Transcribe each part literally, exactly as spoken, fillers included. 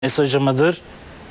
mesajı mıdır?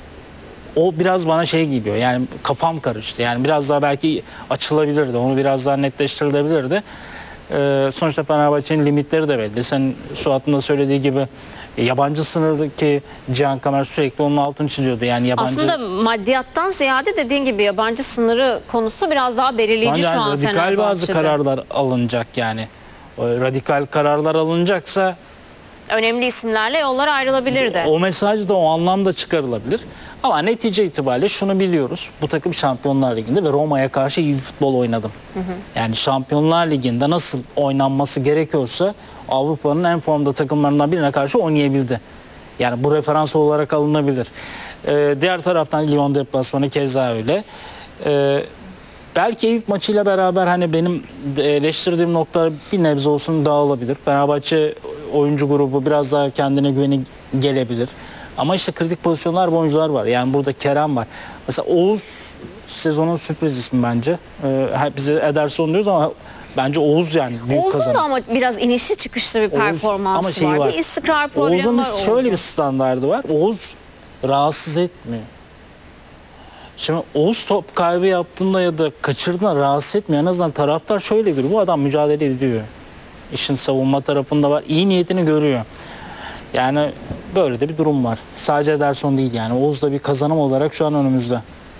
O biraz bana şey geliyor. Yani kafam karıştı. Yani biraz daha belki açılabilirdi. Onu biraz daha netleştirilebilirdi. Ee, sonuçta Fenerbahçe'nin limitleri de belli. Sen Suat'ın da söylediği gibi yabancı sınırdaki Cihan Kamer sürekli onun altını çiziyordu. Yani yabancı... Aslında maddiyattan ziyade dediğin gibi yabancı sınırı konusu biraz daha belirleyici yani şu an radikal Fenerbahçe'de. bazı kararlar alınacak yani. O radikal kararlar alınacaksa Önemli isimlerle yollar ayrılabilirdi. o mesaj da o anlamda çıkarılabilir. Ama netice itibariyle şunu biliyoruz. Bu takım Şampiyonlar Ligi'nde ve Roma'ya karşı iyi bir futbol oynadım. Hı hı. Yani Şampiyonlar Ligi'nde nasıl oynanması gerekiyorsa Avrupa'nın en formda takımlarından birine karşı oynayabildi. Yani bu referans olarak alınabilir. Ee, diğer taraftan Lyon deplasmanı keza öyle. Ee, belki Eyüp maçıyla beraber hani benim eleştirdiğim noktalar bir nebze olsun dağılabilir. Fenerbahçe oyuncu grubu biraz daha kendine güveni gelebilir. Ama işte kritik pozisyonlar bu oyuncular var. Yani burada Kerem var. Mesela Oğuz sezonun sürpriz ismi bence. Ee, bize Ederson diyoruz ama bence Oğuz yani büyük Oğuz'un kazanım. da ama biraz inişli çıkışlı bir performansı ama şeyi var. var. Bir istikrar problemi Oğuz'un var. bir, şöyle Oğuz'un. bir standardı var. Oğuz rahatsız etmiyor. Şimdi Oğuz top kaybı yaptığında ya da kaçırdığında rahatsız etmiyor. En azından taraftar şöyle görüyor. Bu adam mücadele ediyor. İşin savunma tarafında var. İyi niyetini görüyor. Yani böyle de bir durum var. Sadece Ederson değil yani. Oğuz da bir kazanım olarak şu an önümüzde.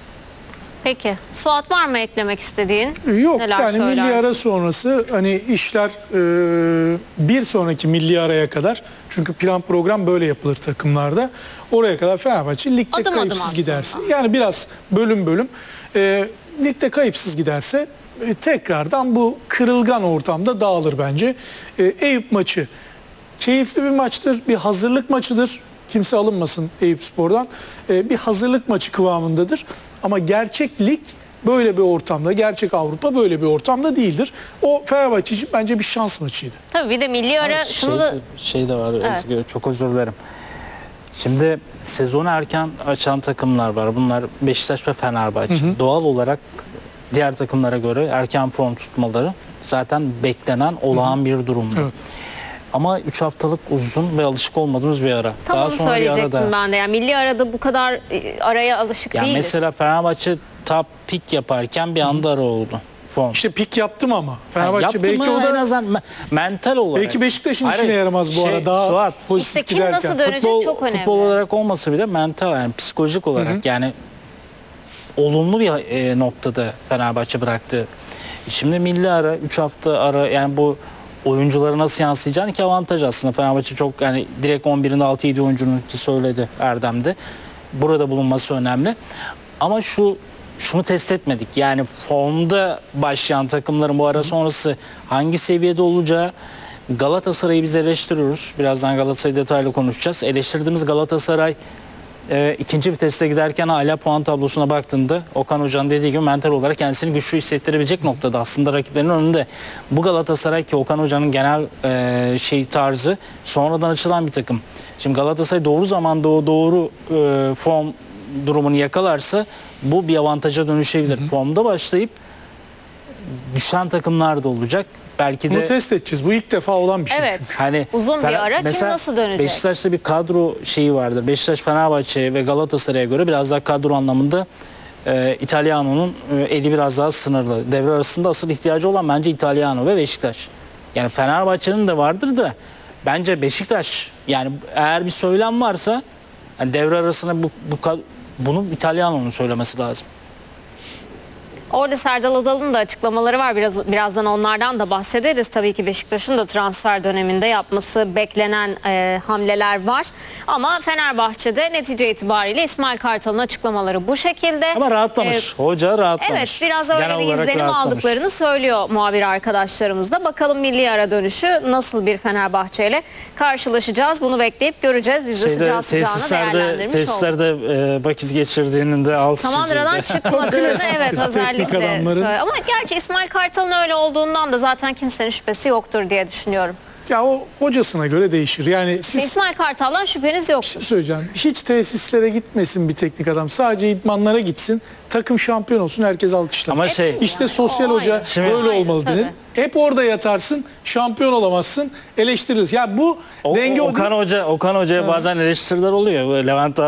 Peki. Suat var mı eklemek istediğin? Yok Neler yani söylersin? milli ara sonrası hani işler e, bir sonraki milli araya kadar, çünkü plan program böyle yapılır takımlarda, oraya kadar Fenerbahçe ligde Adım adım kayıpsız aslında. giderse, yani biraz bölüm bölüm e, ligde kayıpsız giderse e, tekrardan bu kırılgan ortamda dağılır bence. E, Eyüp maçı keyifli bir maçtır, bir hazırlık maçıdır. Kimse alınmasın Eyüpspor'dan. E, bir hazırlık maçı kıvamındadır. Ama gerçek lig böyle bir ortamda, gerçek Avrupa böyle bir ortamda değildir. O Fenerbahçe için bence bir şans maçıydı. Tabii bir de milli ara Şey, şunu da... şey de var Evet. Ezgi, çok özür dilerim. Şimdi sezonu erken açan takımlar var. Bunlar Beşiktaş ve Fenerbahçe. Hı hı. Doğal olarak diğer takımlara göre erken form tutmaları zaten beklenen olağan hı hı. bir durumdu. Evet. Ama üç haftalık uzun ve alışık olmadığımız bir ara. Tam Daha onu sonra söyleyecektim bir arada, ben de. Yani milli arada bu kadar e, araya alışık yani değiliz. mesela Fenerbahçe top pik yaparken bir anda ara oldu. Form. İşte pik yaptım ama. Fenerbahçe yani belki mı? o da en azından me- mental olarak. belki Beşiktaş'ın Hayır, işine yaramaz bu şey, ara. Daha Suat, pozitif İşte kim giderken. nasıl dönecek futbol, çok önemli. futbol olarak olmasa bile mental yani psikolojik olarak hı hı. yani olumlu bir e, noktada Fenerbahçe bıraktı. Şimdi milli ara üç hafta ara, yani bu oyunculara nasıl yansıyacağını ki avantaj aslında. Fenerbahçe çok yani direkt on birinde altı yedi oyuncunun ki söyledi Erdem'de. Burada bulunması önemli. Ama şu şunu test etmedik. Yani formda başlayan takımların bu ara sonrası hangi seviyede olacağı. Galatasaray'ı biz eleştiriyoruz. Birazdan Galatasaray'ı detaylı konuşacağız. Eleştirdiğimiz Galatasaray e, ikinci viteste giderken hala puan tablosuna baktığında Okan Hoca'nın dediği gibi mental olarak kendisini güçlü hissettirebilecek noktada aslında rakiplerinin önünde. Bu Galatasaray ki Okan Hoca'nın genel e, şey tarzı sonradan açılan bir takım. Şimdi Galatasaray doğru zamanda o doğru e, form durumunu yakalarsa bu bir avantaja dönüşebilir. Hı hı. Formda başlayıp düşen takımlar da olacak. Belki de bunu test edeceğiz. Bu ilk defa olan bir şey Evet. çünkü. hani Uzun bir ara kim nasıl dönecek? Beşiktaş'ta bir kadro şeyi vardır. Beşiktaş, Fenerbahçe ve Galatasaray'a göre biraz daha kadro anlamında e, İtalyano'nun e, eli biraz daha sınırlı. Devre arasında asıl ihtiyacı olan bence İtalyano ve Beşiktaş. Yani Fenerbahçe'nin de vardır da bence Beşiktaş, yani eğer bir söylem varsa yani devre arasında bu, bu bunu İtalyano'nun söylemesi lazım. Orada Serdal Adalı'nın da açıklamaları var. Biraz birazdan onlardan da bahsederiz. Tabii ki Beşiktaş'ın da transfer döneminde yapması beklenen e, hamleler var. Ama Fenerbahçe'de netice itibariyle İsmail Kartal'ın açıklamaları bu şekilde. Ama rahatlamış. Ee, Hoca rahatlamış. Evet, biraz öyle Genel bir olarak izlenim rahatlamış. aldıklarını söylüyor muhabir arkadaşlarımız da. Bakalım milli ara dönüşü nasıl bir Fenerbahçe ile karşılaşacağız. Bunu bekleyip göreceğiz. Biz de Şeyde, sıcağı sıcağına tesislerde, değerlendirmiş olduk. tesislerde e, vakit geçirdiğinin de alt Samandıra'dan çıkmadığını evet özellikle adamların. söyle. Ama gerçi İsmail Kartal'ın öyle olduğundan da zaten kimsenin şüphesi yoktur diye düşünüyorum. Ya o hocasına göre değişir. Yani siz İsmail Kartal'dan şüpheniz yok. söyleyeceğim. Hiç tesislere gitmesin bir teknik adam. Sadece idmanlara gitsin. Takım şampiyon olsun. Herkes alkışlar. Ama şey İşte Yani sosyal o hoca ayrı. Şimdi- böyle O ayrı, olmalı tabii. denir. Hep orada yatarsın, şampiyon olamazsın, eleştirilirsin. Ya bu o, denge o- o Okan Hoca Okan Hoca'ya bazen eleştiriler oluyor. Böyle Levent